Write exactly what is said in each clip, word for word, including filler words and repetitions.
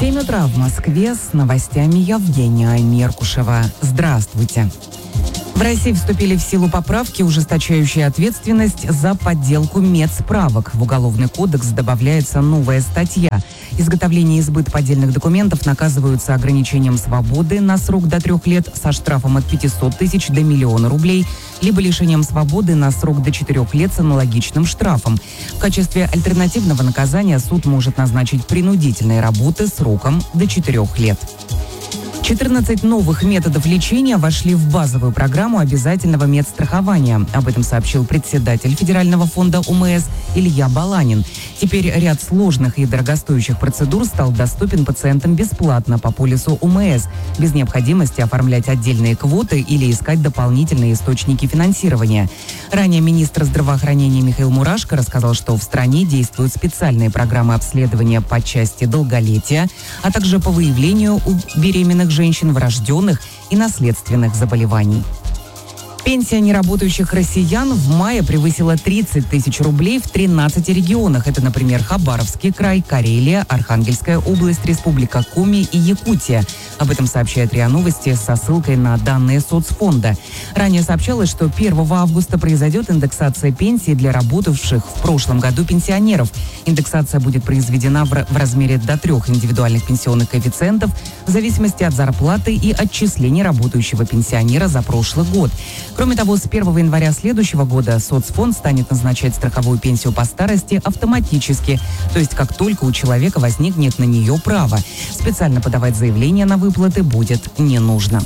семь утра в Москве, с новостями Евгения Меркушева. Здравствуйте. В России вступили в силу поправки, ужесточающие ответственность за подделку медсправок. В Уголовный кодекс добавляется новая статья. Изготовление и сбыт поддельных документов наказываются ограничением свободы на срок до трех лет со штрафом от пятисот тысяч до миллиона рублей, либо лишением свободы на срок до четырех лет с аналогичным штрафом. В качестве альтернативного наказания суд может назначить принудительные работы сроком до четырех лет. четырнадцать новых методов лечения вошли в базовую программу обязательного медстрахования. Об этом сообщил председатель Федерального фонда ОМС Илья Баланин. Теперь ряд сложных и дорогостоящих процедур стал доступен пациентам бесплатно по полису ОМС, без необходимости оформлять отдельные квоты или искать дополнительные источники финансирования. Ранее министр здравоохранения Михаил Мурашко рассказал, что в стране действуют специальные программы обследования по части долголетия, а также по выявлению у беременных женщин врожденных и наследственных заболеваний. Пенсия неработающих россиян в мае превысила тридцать тысяч рублей в тринадцати регионах. Это, например, Хабаровский край, Карелия, Архангельская область, Республика Коми и Якутия. Об этом сообщает РИА Новости со ссылкой на данные соцфонда. Ранее сообщалось, что первого августа произойдет индексация пенсии для работавших в прошлом году пенсионеров. Индексация будет произведена в, в размере до трех индивидуальных пенсионных коэффициентов в зависимости от зарплаты и отчислений работающего пенсионера за прошлый год. Кроме того, с первого января следующего года соцфонд станет назначать страховую пенсию по старости автоматически, то есть как только у человека возникнет на нее право. Специально подавать заявление на выплаты будет не нужно.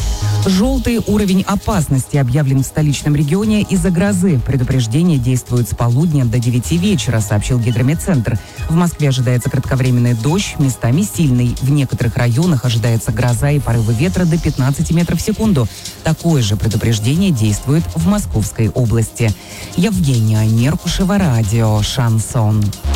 Желтый уровень опасности объявлен в столичном регионе из-за грозы. Предупреждение действует с полудня до девяти вечера, сообщил Гидрометцентр. В Москве ожидается кратковременный дождь, местами сильный. В некоторых районах ожидается гроза и порывы ветра до пятнадцати метров в секунду. Такое же предупреждение действует в Московской области. Евгения Меркушева, радио «Шансон».